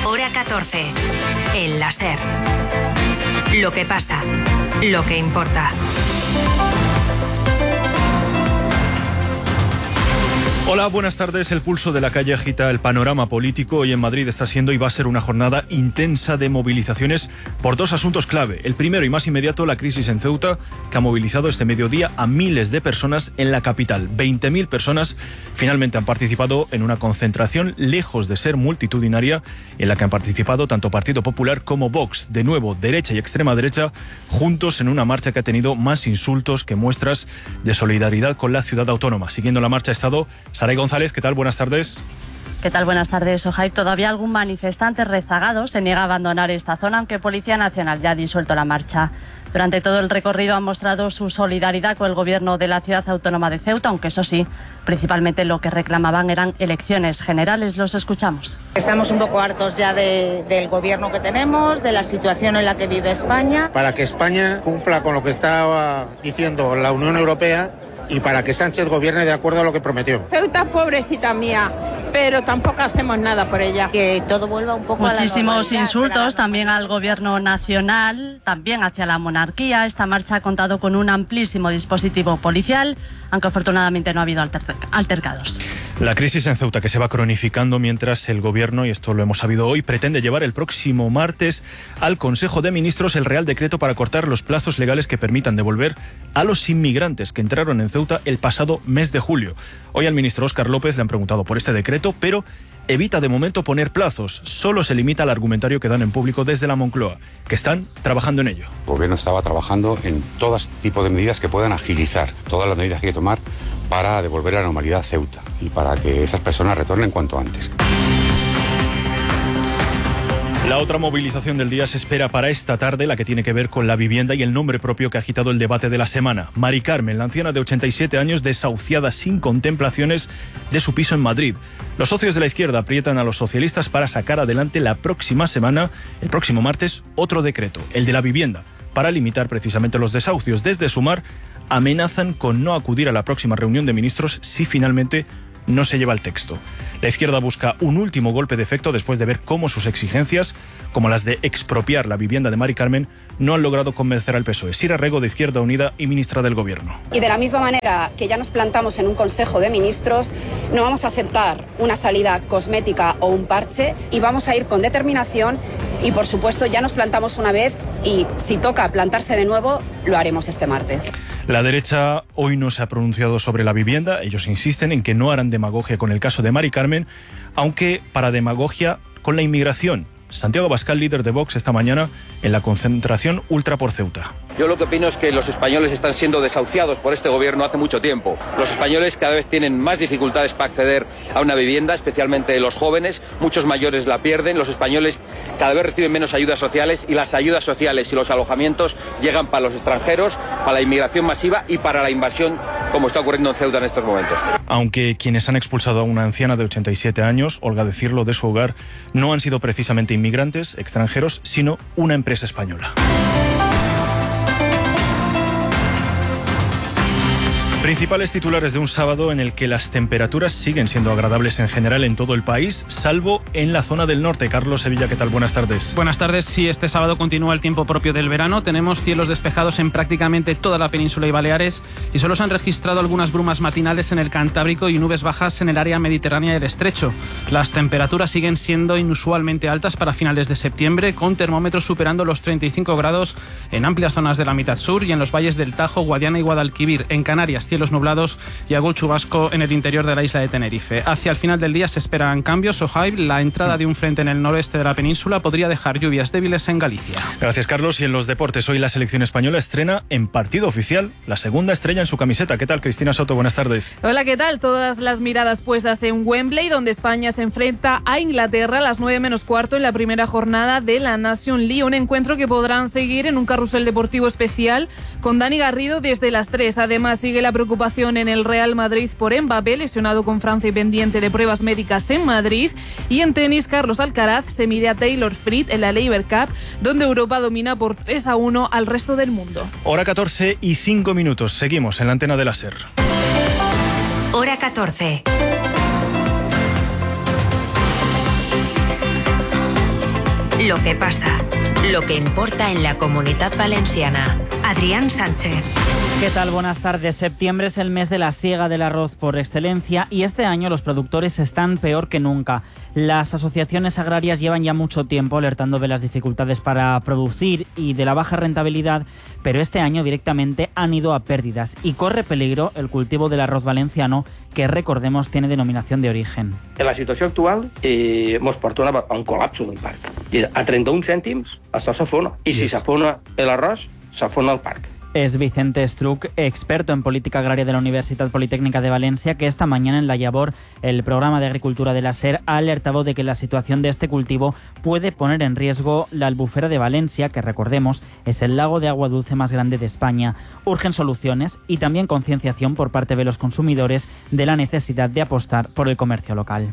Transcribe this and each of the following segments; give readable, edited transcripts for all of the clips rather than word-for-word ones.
Hora 14. El La SER. Lo que pasa, lo que importa. Hola, buenas tardes. El pulso de la calle agita el panorama político. Hoy en Madrid está siendo y va a ser una jornada intensa de movilizaciones por dos asuntos clave. El primero y más inmediato, la crisis en Ceuta, que ha movilizado este mediodía a miles de personas en la capital. 20.000 personas finalmente han participado en una concentración lejos de ser multitudinaria, en la que han participado tanto Partido Popular como Vox. De nuevo, derecha y extrema derecha, juntos en una marcha que ha tenido más insultos que muestras de solidaridad con la ciudad autónoma. Siguiendo la marcha ha estado Saray González. ¿Qué tal? Buenas tardes. ¿Qué tal? Buenas tardes, Ojaib. Todavía algún manifestante rezagado se niega a abandonar esta zona, aunque Policía Nacional ya ha disuelto la marcha. Durante todo el recorrido han mostrado su solidaridad con el gobierno de la ciudad autónoma de Ceuta, aunque eso sí, principalmente lo que reclamaban eran elecciones generales. Los escuchamos. Estamos un poco hartos ya del gobierno que tenemos, de la situación en la que vive España. Para que España cumpla con lo que estaba diciendo la Unión Europea y para que Sánchez gobierne de acuerdo a lo que prometió. Ceuta, pobrecita mía, pero tampoco hacemos nada por ella. Que todo vuelva un poco Muchísimos a la normalidad, insultos también al gobierno nacional, también hacia la monarquía. Esta marcha ha contado con un amplísimo dispositivo policial, aunque afortunadamente no ha habido altercados. La crisis en Ceuta, que se va cronificando mientras el gobierno, y esto lo hemos sabido hoy, pretende llevar el próximo martes al Consejo de Ministros el Real Decreto para cortar los plazos legales que permitan devolver a los inmigrantes que entraron en Ceuta el pasado mes de julio. Hoy al ministro Óscar López le han preguntado por este decreto, pero evita de momento poner plazos. Solo se limita al argumentario que dan en público desde la Moncloa, que están trabajando en ello. El gobierno estaba trabajando en todo tipo de medidas que puedan agilizar todas las medidas que hay que tomar para devolver la normalidad a Ceuta y para que esas personas retornen cuanto antes. La otra movilización del día se espera para esta tarde, la que tiene que ver con la vivienda y el nombre propio que ha agitado el debate de la semana. Mari Carmen, la anciana de 87 años, desahuciada sin contemplaciones de su piso en Madrid. Los socios de la izquierda aprietan a los socialistas para sacar adelante la próxima semana, el próximo martes, otro decreto, el de la vivienda, para limitar precisamente los desahucios. Desde Sumar amenazan con no acudir a la próxima reunión de ministros si finalmente no se lleva el texto. La izquierda busca un último golpe de efecto después de ver cómo sus exigencias, como las de expropiar la vivienda de Mari Carmen, no han logrado convencer al PSOE. Sira Rego, de Izquierda Unida y ministra del Gobierno. Y de la misma manera que ya nos plantamos en un Consejo de Ministros, no vamos a aceptar una salida cosmética o un parche y vamos a ir con determinación y, por supuesto, ya nos plantamos una vez y si toca plantarse de nuevo, lo haremos este martes. La derecha hoy no se ha pronunciado sobre la vivienda. Ellos insisten en que no harán demagogia con el caso de Mari Carmen, aunque para demagogia con la inmigración. Santiago Abascal, líder de Vox, esta mañana en la concentración Ultra por Ceuta. Yo lo que opino es que los españoles están siendo desahuciados por este gobierno hace mucho tiempo. Los españoles cada vez tienen más dificultades para acceder a una vivienda, especialmente los jóvenes. Muchos mayores la pierden. Los españoles cada vez reciben menos ayudas sociales y las ayudas sociales y los alojamientos llegan para los extranjeros, para la inmigración masiva y para la invasión, como está ocurriendo en Ceuta en estos momentos. Aunque quienes han expulsado a una anciana de 87 años, Olga decirlo, de su hogar, no han sido precisamente inmigrantes extranjeros, sino una empresa española. Principales titulares de un sábado en el que las temperaturas siguen siendo agradables en general en todo el país, salvo en la zona del norte. Carlos Sevilla, ¿qué tal? Buenas tardes. Buenas tardes. Sí, este sábado continúa el tiempo propio del verano. Tenemos cielos despejados en prácticamente toda la península y Baleares y solo se han registrado algunas brumas matinales en el Cantábrico y nubes bajas en el área mediterránea del Estrecho. Las temperaturas siguen siendo inusualmente altas para finales de septiembre, con termómetros superando los 35 grados en amplias zonas de la mitad sur y en los valles del Tajo, Guadiana y Guadalquivir. En Canarias, cielos nublados y algún chubasco en el interior de la isla de Tenerife. Hacia el final del día se esperan cambios. Ojaib, la entrada de un frente en el noroeste de la península podría dejar lluvias débiles en Galicia. Gracias, Carlos. Y en los deportes, hoy la selección española estrena en partido oficial la segunda estrella en su camiseta. ¿Qué tal, Cristina Soto? Buenas tardes. Hola, ¿qué tal? Todas las miradas puestas en Wembley, donde España se enfrenta a Inglaterra a las 9 menos cuarto en la primera jornada de la Nation League. Un encuentro que podrán seguir en un carrusel deportivo especial con Dani Garrido desde las 3. Además, sigue la preocupación en el Real Madrid por Mbappé, lesionado con Francia y pendiente de pruebas médicas en Madrid. Y en tenis, Carlos Alcaraz se mide a Taylor Fritz en la Laver Cup, donde Europa domina por 3-1 al resto del mundo. Hora 14 y 5 minutos. Seguimos en la antena de la SER. Hora 14. lo que pasa, lo que importa en la Comunitat Valenciana. Adrián Sánchez. ¿Qué tal? Buenas tardes. Septiembre es el mes de la siega del arroz por excelencia y este año los productores están peor que nunca. Las asociaciones agrarias llevan ya mucho tiempo alertando de las dificultades para producir y de la baja rentabilidad, pero este año directamente han ido a pérdidas y corre peligro el cultivo del arroz valenciano, que recordemos tiene denominación de origen. En la situació actual ens porta a un col·lapse del parc. A 31 cèntims això s'afona i si s'afona l'arròs, s'afona el parc. Es Vicente Struck, experto en política agraria de la Universidad Politécnica de Valencia, que esta mañana en La Llavor, el programa de agricultura de la SER, ha alertado de que la situación de este cultivo puede poner en riesgo la Albufera de Valencia, que recordemos es el lago de agua dulce más grande de España. Urgen soluciones y también concienciación por parte de los consumidores de la necesidad de apostar por el comercio local.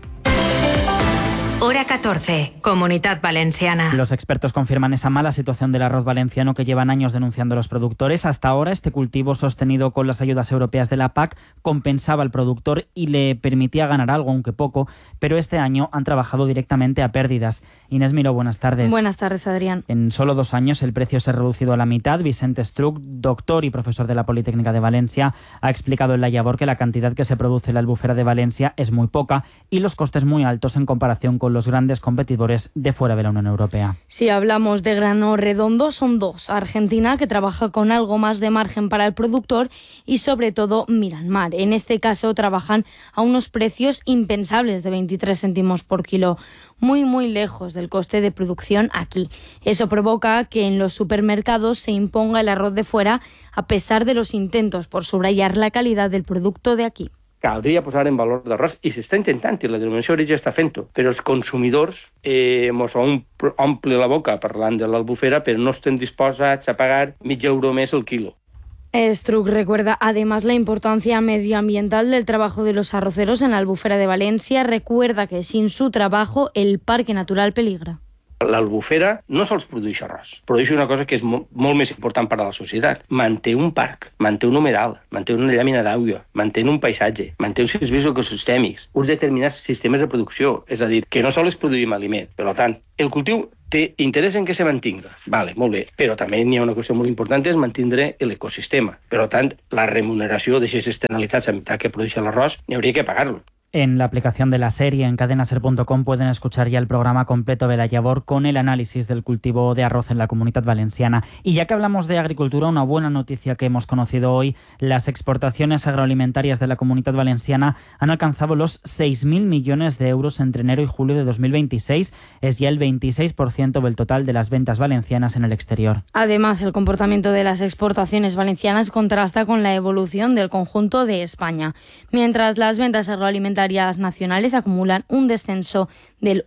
Hora 14, Comunitat Valenciana. Los expertos confirman esa mala situación del arroz valenciano que llevan años denunciando los productores. Hasta ahora, este cultivo, sostenido con las ayudas europeas de la PAC, compensaba al productor y le permitía ganar algo, aunque poco, pero este año han trabajado directamente a pérdidas. Inés Miró, buenas tardes. Buenas tardes, Adrián. En solo 2 años el precio se ha reducido a la mitad. Vicente Struck, doctor y profesor de la Politécnica de Valencia, ha explicado en La Llavor que la cantidad que se produce en la Albufera de Valencia es muy poca y los costes muy altos en comparación con los grandes competidores de fuera de la Unión Europea. Si hablamos de grano redondo, son 2. Argentina, que trabaja con algo más de margen para el productor, y sobre todo Myanmar. En este caso trabajan a unos precios impensables de 23 céntimos por kilo, muy lejos del coste de producción aquí. Eso provoca que en los supermercados se imponga el arroz de fuera, a pesar de los intentos por subrayar la calidad del producto de aquí. Caldria posar en valor l'arròs i s'està intentant i la denominació d'origen està fent-ho, però els consumidors mos omple la boca parlant de l'Albufera, però no estem disposats a pagar €0,5 més el quilo. Struck recuerda además la importancia medioambiental del trabajo de los arroceros en la Albufera de Valencia. Recuerda que sin su trabajo el parque natural peligra. L'Albufera no sols produeix arròs, produeix una cosa que és molt més important per a la societat. Manté un parc, manté un humedal, manté una llàmina d'aigua, manté un paisatge, manté uns serveis ecosistèmics, uns determinats sistemes de producció. És a dir, que no sols produïm aliment. Per tant, el cultiu té interès en que se mantinga. Vale, molt bé, però també n'hi ha una qüestió molt important, és mantindre l'ecosistema. Per tant, la remuneració d'aquestes externalitats a meitat que produeix l'arròs, n'hauria que pagar-lo. En la aplicación de la serie en cadenaser.com pueden escuchar ya el programa completo de La Llavor con el análisis del cultivo de arroz en la Comunitat Valenciana. Y ya que hablamos de agricultura, una buena noticia que hemos conocido hoy: las exportaciones agroalimentarias de la Comunitat Valenciana han alcanzado los 6.000 millones de euros entre enero y julio de 2026. Es ya el 26% del total de las ventas valencianas en el exterior. Además, el comportamiento de las exportaciones valencianas contrasta con la evolución del conjunto de España. Mientras las ventas agroalimentarias nacionales acumulan un descenso del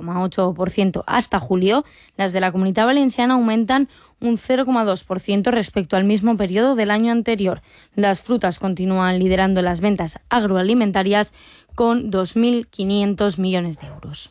1,8% hasta julio, las de la Comunidad Valenciana aumentan un 0,2% respecto al mismo periodo del año anterior. Las frutas continúan liderando las ventas agroalimentarias con 2.500 millones de euros.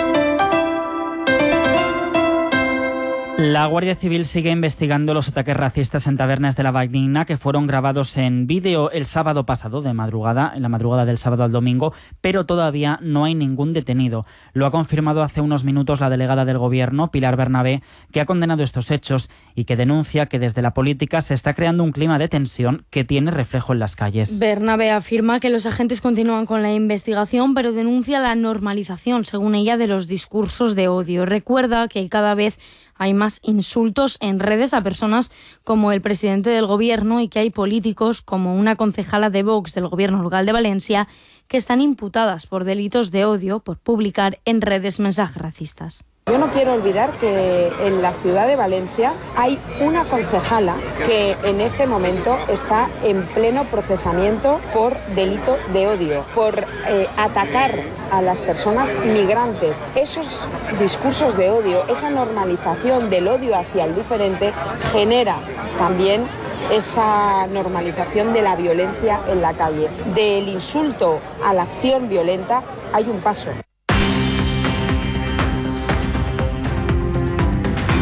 La Guardia Civil sigue investigando los ataques racistas en tabernas de la Valldigna que fueron grabados en vídeo el sábado pasado, en la madrugada del sábado al domingo, pero todavía no hay ningún detenido. Lo ha confirmado hace unos minutos la delegada del Gobierno, Pilar Bernabé, que ha condenado estos hechos y que denuncia que desde la política se está creando un clima de tensión que tiene reflejo en las calles. Bernabé afirma que los agentes continúan con la investigación, pero denuncia la normalización, según ella, de los discursos de odio. Recuerda que cada vez hay más insultos en redes a personas como el presidente del Gobierno y que hay políticos como una concejala de Vox del Gobierno local de Valencia que están imputadas por delitos de odio por publicar en redes mensajes racistas. Yo no quiero olvidar que en la ciudad de Valencia hay una concejala que en este momento está en pleno procesamiento por delito de odio, por atacar a las personas migrantes. Esos discursos de odio, esa normalización del odio hacia el diferente genera también esa normalización de la violencia en la calle. Del insulto a la acción violenta hay un paso.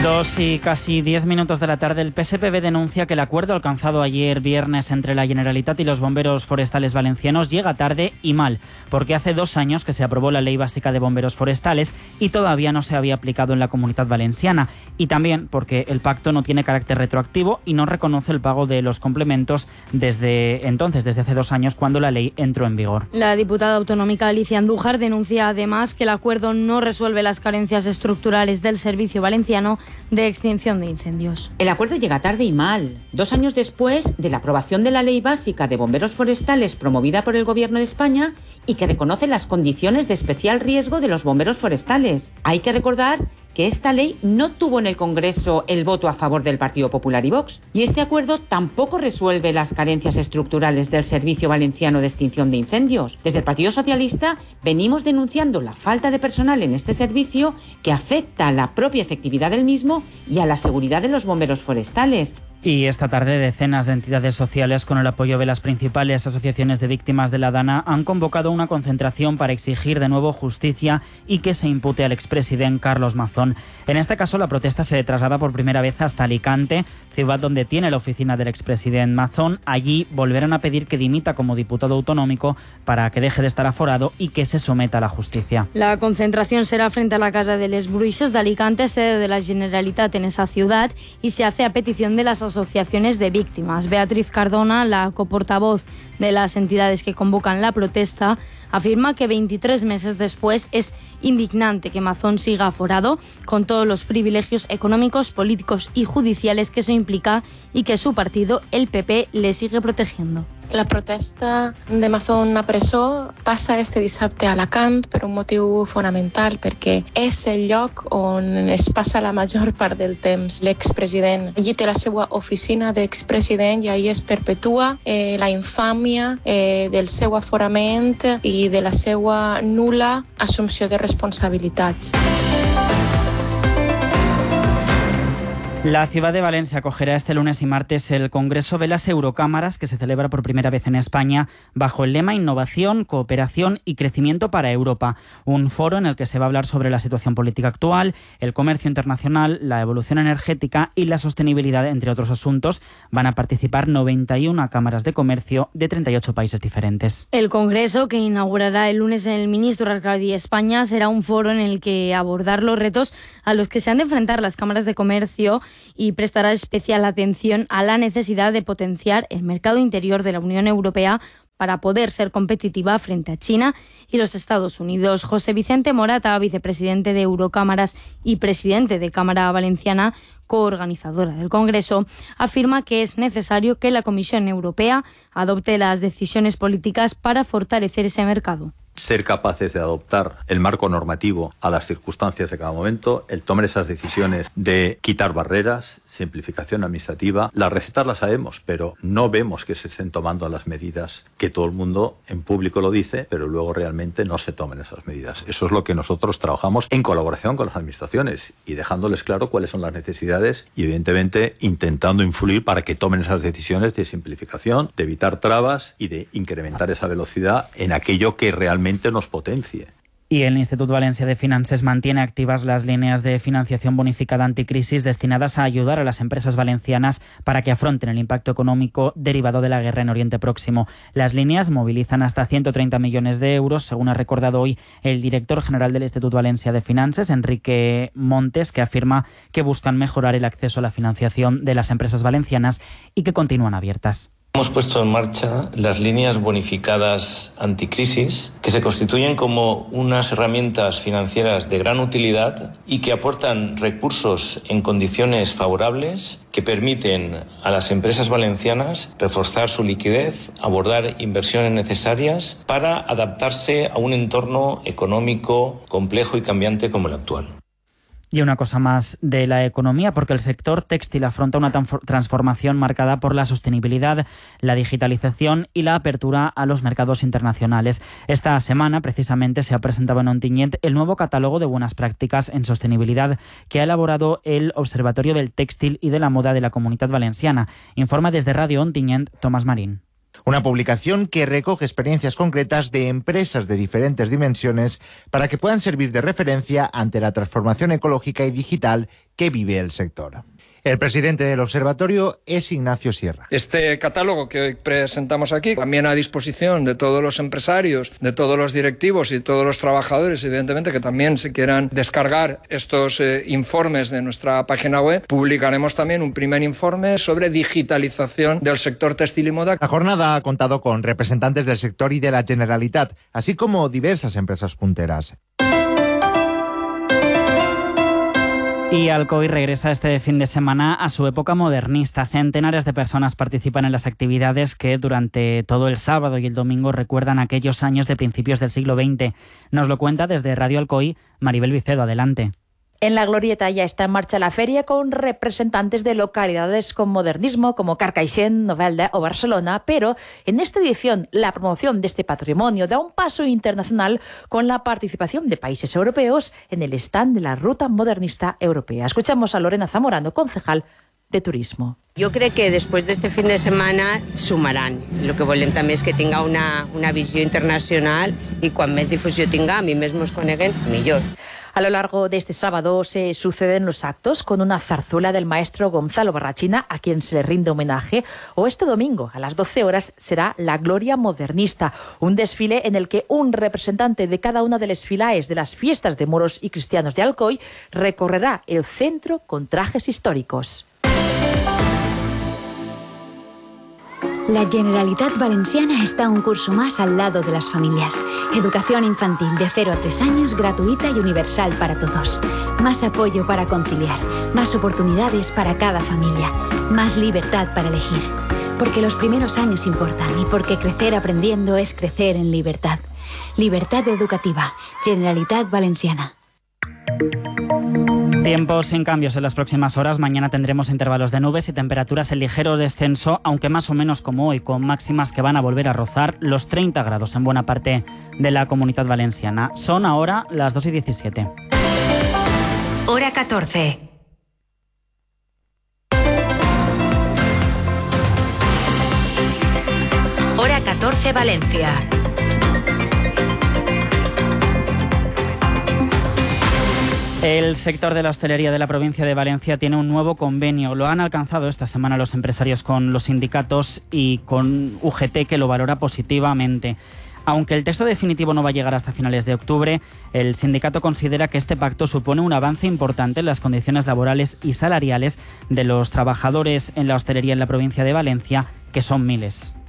Casi 10 minutos de la tarde, el PSPB denuncia que el acuerdo alcanzado ayer viernes entre la Generalitat y los bomberos forestales valencianos llega tarde y mal, porque hace 2 años que se aprobó la Ley Básica de Bomberos Forestales y todavía no se había aplicado en la Comunidad Valenciana, y también porque el pacto no tiene carácter retroactivo y no reconoce el pago de los complementos desde hace 2 años, cuando la ley entró en vigor. La diputada autonómica Alicia Andújar denuncia además que el acuerdo no resuelve las carencias estructurales del Servicio Valenciano de Extinción de Incendios. El acuerdo llega tarde y mal, 2 años después de la aprobación de la Ley Básica de Bomberos Forestales promovida por el Gobierno de España y que reconoce las condiciones de especial riesgo de los bomberos forestales. Hay que recordar que esta ley no tuvo en el Congreso el voto a favor del Partido Popular y Vox, y este acuerdo tampoco resuelve las carencias estructurales del Servicio Valenciano de Extinción de Incendios. Desde el Partido Socialista venimos denunciando la falta de personal en este servicio, que afecta a la propia efectividad del mismo y a la seguridad de los bomberos forestales. Y esta tarde decenas de entidades sociales, con el apoyo de las principales asociaciones de víctimas de la Dana, han convocado una concentración para exigir de nuevo justicia y que se impute al expresidente Carlos Mazón. En este caso, la protesta se traslada por primera vez hasta Alicante, ciudad donde tiene la oficina del expresidente Mazón. Allí volverán a pedir que dimita como diputado autonómico para que deje de estar aforado y que se someta a la justicia. La concentración será frente a la Casa de les Bruixes de Alicante, sede de la Generalitat en esa ciudad, y se hace a petición de las asociaciones de víctimas. Beatriz Cardona, la coportavoz de las entidades que convocan la protesta, afirma que 23 meses después es indignante que Mazón siga aforado, con todos los privilegios económicos, políticos y judiciales que eso implica, y que su partido, el PP, le sigue protegiendo. La protesta de Mazón a presó passa este dissabte a Alacant per un motiu fonamental, perquè és el lloc on es passa la major part del temps l'expresident. Allí té la seva oficina d'expresident i ahí es perpetua la infàmia del seu aforament i de la seva nul·la assumpció de responsabilitats. La ciudad de Valencia acogerá este lunes y martes el Congreso de las Eurocámaras, que se celebra por primera vez en España bajo el lema Innovación, Cooperación y Crecimiento para Europa. Un foro en el que se va a hablar sobre la situación política actual, el comercio internacional, la evolución energética y la sostenibilidad, entre otros asuntos. Van a participar 91 cámaras de comercio de 38 países diferentes. El Congreso, que inaugurará el lunes en el Ministro Arcadi España, será un foro en el que abordar los retos a los que se han de enfrentar las cámaras de comercio y prestará especial atención a la necesidad de potenciar el mercado interior de la Unión Europea para poder ser competitiva frente a China y los Estados Unidos. José Vicente Morata, vicepresidente de Eurocámaras y presidente de Cámara Valenciana, coorganizadora del Congreso, afirma que es necesario que la Comisión Europea adopte las decisiones políticas para fortalecer ese mercado. Ser capaces de adoptar el marco normativo a las circunstancias de cada momento, el tomar esas decisiones de quitar barreras, simplificación administrativa. Las recetas las sabemos, pero no vemos que se estén tomando las medidas que todo el mundo en público lo dice, pero luego realmente no se tomen esas medidas. Eso es lo que nosotros trabajamos en colaboración con las administraciones y dejándoles claro cuáles son las necesidades y evidentemente intentando influir para que tomen esas decisiones de simplificación, de evitar trabas y de incrementar esa velocidad en aquello que realmente nos potencie. Y el Institut Valencià de Finances mantiene activas las líneas de financiación bonificada anticrisis destinadas a ayudar a las empresas valencianas para que afronten el impacto económico derivado de la guerra en Oriente Próximo. Las líneas movilizan hasta 130 millones de euros, según ha recordado hoy el director general del Institut Valencià de Finances, Enrique Montes, que afirma que buscan mejorar el acceso a la financiación de las empresas valencianas y que continúan abiertas. Hemos puesto en marcha las líneas bonificadas anticrisis, que se constituyen como unas herramientas financieras de gran utilidad y que aportan recursos en condiciones favorables que permiten a las empresas valencianas reforzar su liquidez, abordar inversiones necesarias para adaptarse a un entorno económico complejo y cambiante como el actual. Y una cosa más de la economía, porque el sector textil afronta una transformación marcada por la sostenibilidad, la digitalización y la apertura a los mercados internacionales. Esta semana, precisamente, se ha presentado en Ontinyent el nuevo catálogo de buenas prácticas en sostenibilidad que ha elaborado el Observatorio del Textil y de la Moda de la Comunitat Valenciana. Informa desde Radio Ontinyent, Tomás Marín. Una publicación que recoge experiencias concretas de empresas de diferentes dimensiones para que puedan servir de referencia ante la transformación ecológica y digital que vive el sector. El presidente del observatorio es Ignacio Sierra. Este catálogo que hoy presentamos aquí, también a disposición de todos los empresarios, de todos los directivos y todos los trabajadores, evidentemente, que también se quieran descargar estos informes de nuestra página web. Publicaremos también un primer informe sobre digitalización del sector textil y moda. La jornada ha contado con representantes del sector y de la Generalitat, así como diversas empresas punteras. Y Alcoy regresa este fin de semana a su época modernista. Centenares de personas participan en las actividades que durante todo el sábado y el domingo recuerdan aquellos años de principios del siglo XX. Nos lo cuenta desde Radio Alcoy Maribel Vicedo. Adelante. En la Glorieta ya está en marcha la feria con representantes de localidades con modernismo como Carcaixent, Novelda o Barcelona, pero en esta edición la promoción de este patrimonio da un paso internacional con la participación de países europeos en el stand de la Ruta Modernista Europea. Escuchamos a Lorena Zamorano, concejal de Turismo. Jo crec que després d'este fin de setmana sumaran. El que volem també és que tinga una visió internacional i quan més difusió tinga, a mi més mos coneguen, millor. A lo largo de este sábado se suceden los actos con una zarzuela del maestro Gonzalo Barrachina, a quien se le rinde homenaje, o este domingo a las 12 horas será la Gloria Modernista, un desfile en el que un representante de cada una de las filaes de las fiestas de moros y cristianos de Alcoy recorrerá el centro con trajes históricos. La Generalitat Valenciana está un curso más al lado de las familias. Educación infantil de 0 a 3 años, gratuita y universal para todos. Más apoyo para conciliar, más oportunidades para cada familia, más libertad para elegir. Porque los primeros años importan y porque crecer aprendiendo es crecer en libertad. Libertad educativa, Generalitat Valenciana. Tiempo sin cambios en las próximas horas. Mañana tendremos intervalos de nubes y temperaturas en ligero descenso, aunque más o menos como hoy, con máximas que van a volver a rozar los 30 grados en buena parte de la Comunidad Valenciana. Son ahora las 2:17. Hora 14. Hora 14 Valencia. El sector de la hostelería de la provincia de Valencia tiene un nuevo convenio. Lo han alcanzado esta semana los empresarios con los sindicatos y con UGT, que lo valora positivamente. Aunque el texto definitivo no va a llegar hasta finales de octubre, el sindicato considera que este pacto supone un avance importante en las condiciones laborales y salariales de los trabajadores en la hostelería en la provincia de Valencia, que son miles.